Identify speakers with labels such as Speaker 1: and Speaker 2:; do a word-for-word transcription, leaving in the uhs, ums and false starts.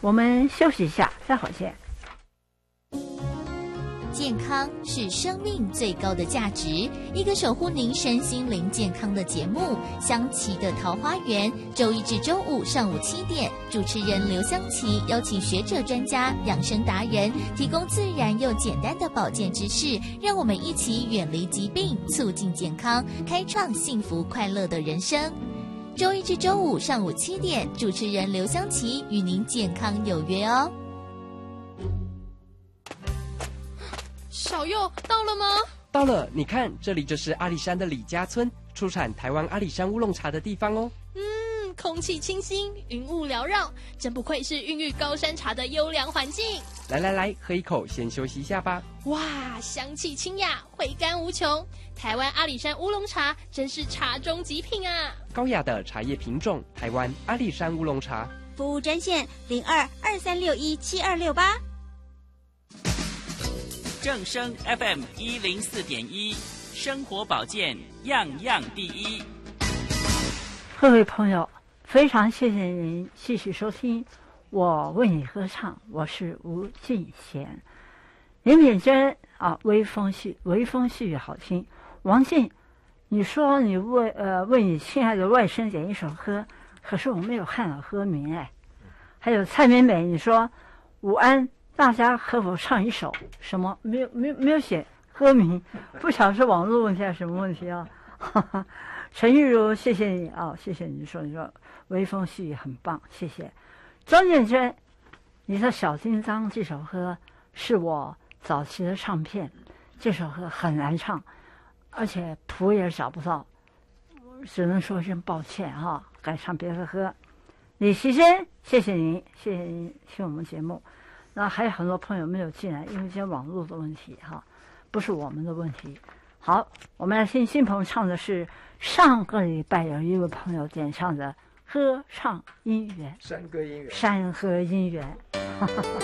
Speaker 1: 我们休息一下，待会儿见。
Speaker 2: 健康是生命最高的价值，一个守护您身心灵健康的节目《香琪的桃花源》，周一至周五上午七点，主持人刘香琪邀请学者专家、养生达人，提供自然又简单的保健知识，让我们一起远离疾病，促进健康，开创幸福快乐的人生。周一至周五上午七点，主持人刘香琪与您健康有约哦。
Speaker 3: 小佑到了吗？
Speaker 4: 到了，你看，这里就是阿里山的李家村，出产台湾阿里山乌龙茶的地方哦。
Speaker 3: 嗯，空气清新，云雾缭绕，真不愧是孕育高山茶的优良环境。
Speaker 4: 来来来，喝一口，先休息一下吧。
Speaker 3: 哇，香气清雅，回甘无穷。台湾阿里山乌龙茶真是茶中极品啊！
Speaker 4: 高雅的茶叶品种，台湾阿里山乌龙茶。
Speaker 5: 服务专线零二二三六一七二六八。
Speaker 6: 正声 F M 一零四点一，生活保健样样第一。
Speaker 1: 各位朋友，非常谢谢您继续收听我为你歌唱，我是吴敬贤。林品珍啊，微风细微风细雨好听。王静，你说你为呃为你亲爱的外甥点一首歌，可是我没有看到歌名哎。还有蔡美美，你说午安。大家可否唱一首什么？没有没有没有写歌名，不晓得是网络问题还是什么问题啊？陈玉茹，谢谢你啊、哦，谢谢你说你说微风细雨很棒，谢谢。张建娟，你的小叮当这首歌是我早期的唱片，这首歌很难唱，而且谱也找不到，只能说声抱歉哈、哦，改唱别的歌。李奇珍，谢谢您，谢谢您听我们节目。那还有很多朋友没有进来，因为这些网络的问题哈，不是我们的问题。好，我们来听新朋友唱的是上个礼拜有一位朋友点唱的歌唱姻缘，
Speaker 7: 山歌姻缘，
Speaker 1: 山河姻缘。